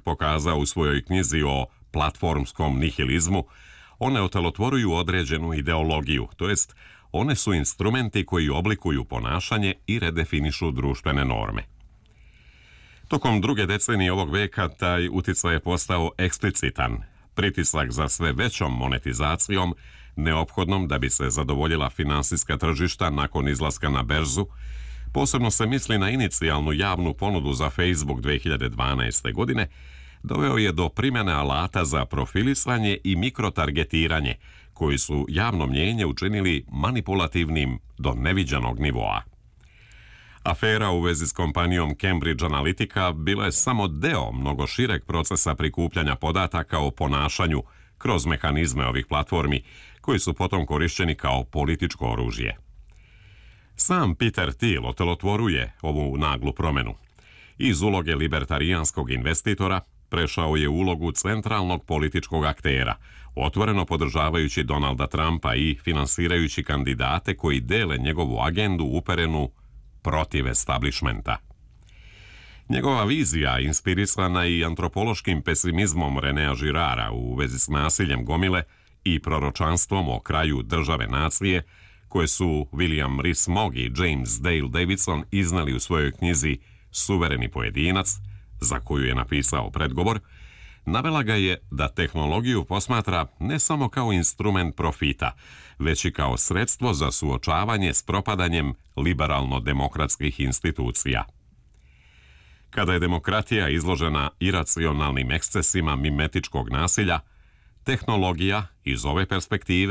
pokazao u svojoj knjizi o platformskom nihilizmu, one otelotvoruju određenu ideologiju, to jest one su instrumenti koji oblikuju ponašanje i redefinišu društvene norme. Tokom druge decenije ovog veka taj uticaj je postao eksplicitan, pritisak za sve većom monetizacijom, neophodnom da bi se zadovoljila finansijska tržišta nakon izlaska na berzu. Posebno se misli na inicijalnu javnu ponudu za Facebook 2012. godine, doveo je do primjene alata za profilisanje i mikrotargetiranje, koji su javno mnijenje učinili manipulativnim do neviđenog nivoa. Afera u vezi s kompanijom Cambridge Analytica bila je samo deo mnogo šireg procesa prikupljanja podataka o ponašanju kroz mehanizme ovih platformi, koji su potom korišćeni kao političko oružje. Sam Peter Thiel otelotvoruje ovu naglu promenu. Iz uloge libertarijanskog investitora prešao je u ulogu centralnog političkog aktera, otvoreno podržavajući Donalda Trumpa i finansirajući kandidate koji dele njegovu agendu uperenu protiv establishmenta. Njegova vizija, inspirisana i antropološkim pesimizmom Renea Girarda u vezi s nasiljem gomile i proročanstvom o kraju države nacije, koje su William Rees-Mogg i James Dale Davidson iznali u svojoj knjizi Suvereni pojedinac, za koju je napisao predgovor, navela ga je da tehnologiju posmatra ne samo kao instrument profita, već i kao sredstvo za suočavanje s propadanjem liberalno-demokratskih institucija. Kada je demokratija izložena iracionalnim ekscesima mimetičkog nasilja, tehnologija iz ove perspektive